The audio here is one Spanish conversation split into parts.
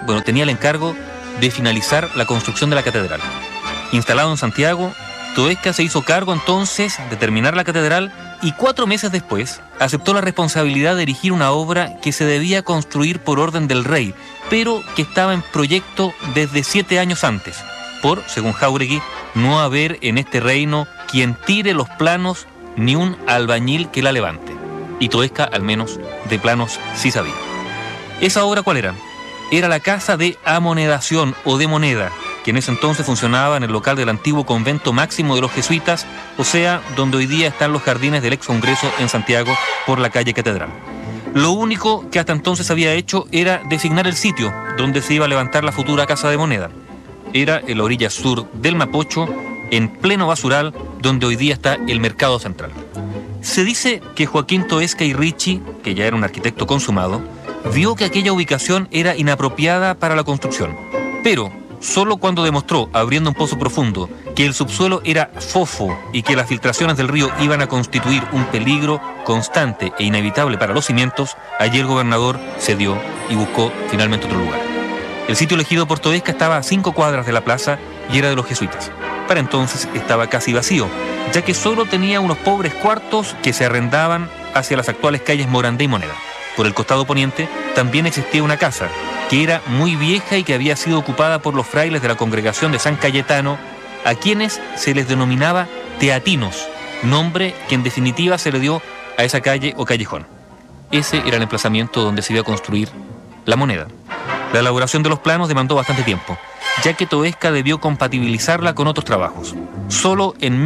tenía el encargo de finalizar la construcción de la catedral. Instalado en Santiago, Toesca se hizo cargo entonces de terminar la catedral y 4 meses después aceptó la responsabilidad de dirigir una obra que se debía construir por orden del rey, pero que estaba en proyecto desde 7 años antes, por, según Jáuregui, no haber en este reino quien tire los planos ni un albañil que la levante. Y Toesca, al menos, de planos sí sabía. ¿Esa obra cuál era? Era la Casa de Amonedación o de Moneda, que en ese entonces funcionaba en el local del antiguo convento máximo de los jesuitas, o sea, donde hoy día están los jardines del ex Congreso en Santiago por la calle Catedral. Lo único que hasta entonces había hecho era designar el sitio donde se iba a levantar la futura Casa de Moneda. Era en la orilla sur del Mapocho, en pleno basural, donde hoy día está el Mercado Central. Se dice que Joaquín Toesca y Ricci, que ya era un arquitecto consumado, vio que aquella ubicación era inapropiada para la construcción, pero solo cuando demostró, abriendo un pozo profundo, que el subsuelo era fofo y que las filtraciones del río iban a constituir un peligro constante e inevitable para los cimientos, allí el gobernador cedió y buscó finalmente otro lugar. El sitio elegido por Toesca estaba a 5 cuadras de la plaza y era de los jesuitas. Para entonces estaba casi vacío, ya que solo tenía unos pobres cuartos que se arrendaban hacia las actuales calles Morandé y Moneda. Por el costado poniente también existía una casa, que era muy vieja y que había sido ocupada por los frailes de la congregación de San Cayetano, a quienes se les denominaba teatinos, nombre que en definitiva se le dio a esa calle o callejón. Ese era el emplazamiento donde se iba a construir la Moneda. La elaboración de los planos demandó bastante tiempo, ya que Toesca debió compatibilizarla con otros trabajos. Solo en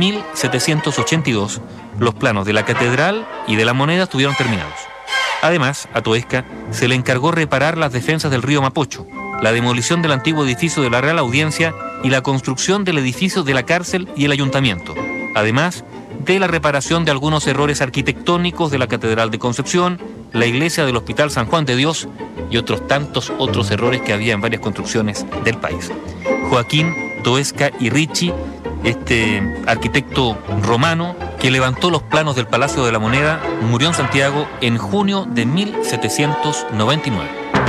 1782 los planos de la catedral y de la Moneda estuvieron terminados. Además, a Toesca se le encargó reparar las defensas del río Mapocho, la demolición del antiguo edificio de la Real Audiencia y la construcción del edificio de la cárcel y el ayuntamiento, además de la reparación de algunos errores arquitectónicos de la Catedral de Concepción, la iglesia del Hospital San Juan de Dios y otros tantos otros errores que había en varias construcciones del país. Joaquín Toesca y Ricci, este arquitecto romano que levantó los planos del Palacio de la Moneda, murió en Santiago en junio de 1799.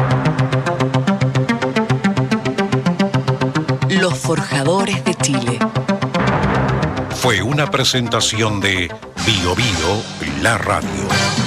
Los Forjadores de Chile. Fue una presentación de Bio Bio, la radio.